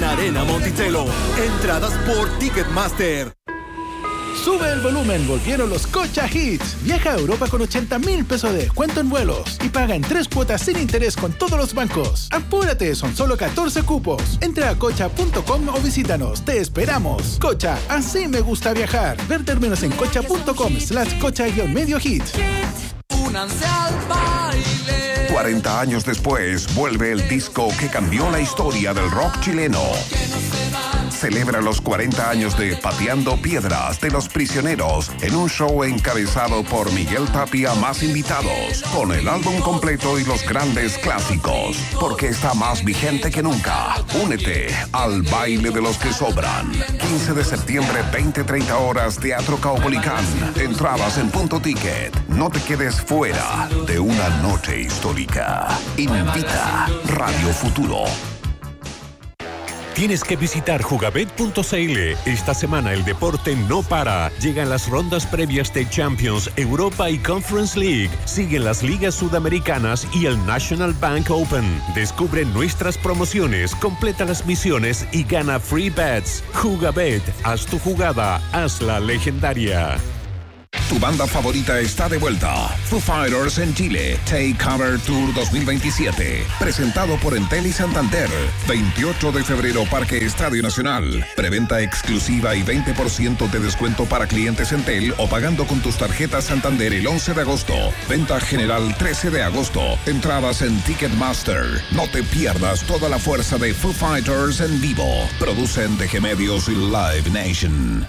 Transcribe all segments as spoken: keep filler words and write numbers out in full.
Arena Monticello. Entradas por Ticketmaster. Sube el volumen, volvieron los Cocha Hits. Viaja a Europa con ochenta mil pesos de descuento en vuelos y paga en tres cuotas sin interés con todos los bancos. Apúrate, son solo catorce cupos. Entra a cocha punto com o visítanos. Te esperamos. Cocha, así me gusta viajar. Ver términos en cocha punto com slash cocha-medio hits. Únanse al baile. cuarenta años después, vuelve el disco que cambió la historia del rock chileno. Celebra los cuarenta años de Pateando Piedras de Los Prisioneros en un show encabezado por Miguel Tapia más invitados, con el álbum completo y los grandes clásicos, porque está más vigente que nunca. Únete al baile de los que sobran. quince de septiembre, veinte treinta horas, Teatro Caupolicán. Entradas en Punto Ticket. No te quedes fuera de una noche histórica. Invita Radio Futuro. Tienes que visitar jugabet punto c l. Esta semana el deporte no para. Llegan las rondas previas de Champions, Europa y Conference League. Siguen las ligas sudamericanas y el National Bank Open. Descubre nuestras promociones, completa las misiones y gana free bets. Jugabet, haz tu jugada, hazla legendaria. Tu banda favorita está de vuelta. Foo Fighters en Chile. Take Cover Tour dos mil veintisiete. Presentado por Entel y Santander. veintiocho de febrero, Parque Estadio Nacional. Preventa exclusiva y veinte por ciento de descuento para clientes Entel o pagando con tus tarjetas Santander el once de agosto. Venta general trece de agosto. Entradas en Ticketmaster. No te pierdas toda la fuerza de Foo Fighters en vivo. Producen D G Medios y Live Nation.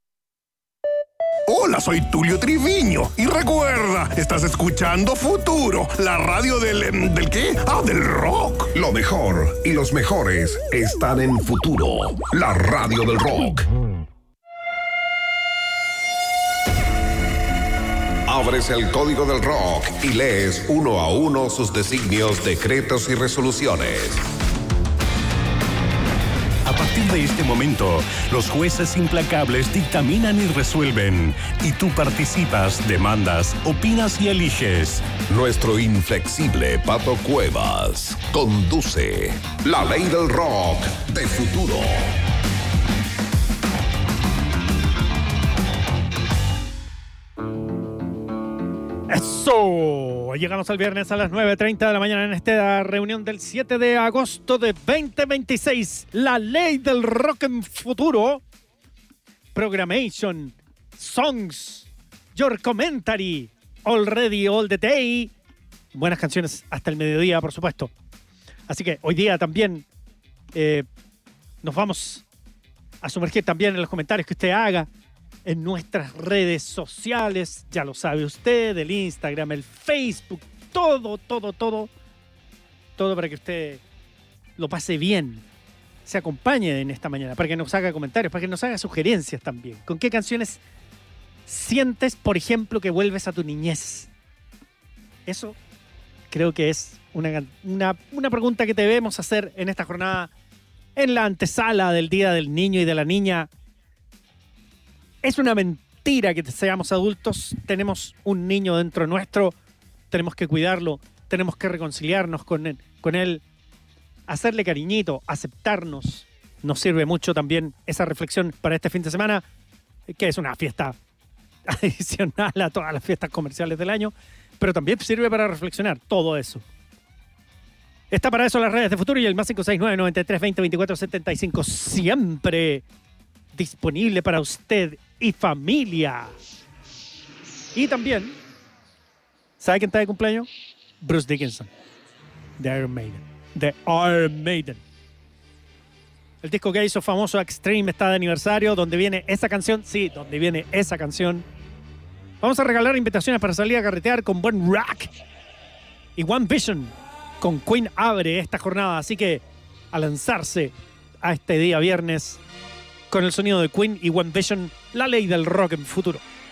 Hola, soy Tulio Triviño. Y recuerda, estás escuchando Futuro, la radio del... ¿del qué? Ah, del rock. Lo mejor y los mejores están en Futuro, la radio del rock. Abres el código del rock y lees uno a uno sus designios, decretos y resoluciones. A partir de este momento, los jueces implacables dictaminan y resuelven. Y tú participas, demandas, opinas y eliges. Nuestro inflexible Pato Cuevas conduce la ley del rock de Futuro. ¡Eso! Llegamos al viernes a las nueve treinta de la mañana en esta reunión del siete de agosto de veinte veintiséis. La ley del rock en Futuro. Programmation, Songs, Your Commentary, Already All the Day. Buenas canciones hasta el mediodía, por supuesto. Así que hoy día también eh, nos vamos a sumergir también en los comentarios que usted haga en nuestras redes sociales, ya lo sabe usted, el Instagram, el Facebook, todo, todo, todo, todo para que usted lo pase bien, se acompañe en esta mañana, para que nos haga comentarios, para que nos haga sugerencias también. ¿Con qué canciones sientes, por ejemplo, que vuelves a tu niñez? Eso creo que es una, una, una pregunta que debemos hacer en esta jornada, en la antesala del Día del Niño y de la Niña. Es una mentira que seamos adultos, tenemos un niño dentro nuestro, tenemos que cuidarlo, tenemos que reconciliarnos con él, con él, hacerle cariñito, aceptarnos. Nos sirve mucho también esa reflexión para este fin de semana, que es una fiesta adicional a todas las fiestas comerciales del año, pero también sirve para reflexionar todo eso. Está para eso las redes de Futuro y el más cinco seis nueve, noventa y tres, veinte, veinticuatro, setenta y cinco, siempre disponible para usted y familia. Y también, ¿sabe quién está de cumpleaños? Bruce Dickinson, de Iron Maiden. De Iron Maiden. El disco que hizo famoso Extreme está de aniversario, donde viene esa canción. Sí, donde viene esa canción. Vamos a regalar invitaciones para salir a carretear con buen rock. Y One Vision con Queen abre esta jornada. Así que a lanzarse a este día viernes con el sonido de Queen y One Vision, la ley del rock en Futuro.